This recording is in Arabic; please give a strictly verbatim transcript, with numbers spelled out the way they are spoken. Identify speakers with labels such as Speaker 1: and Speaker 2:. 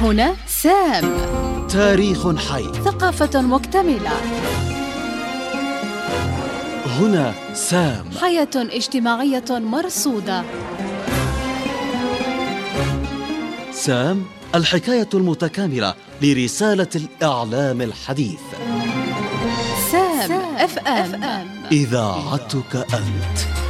Speaker 1: هنا سام.
Speaker 2: تاريخ حي.
Speaker 1: ثقافة مكتملة.
Speaker 2: هنا سام.
Speaker 1: حياة اجتماعية مرصودة.
Speaker 2: سام، الحكاية المتكاملة لرسالة الإعلام الحديث.
Speaker 1: سام اف ام،
Speaker 2: إذاعتك أنت.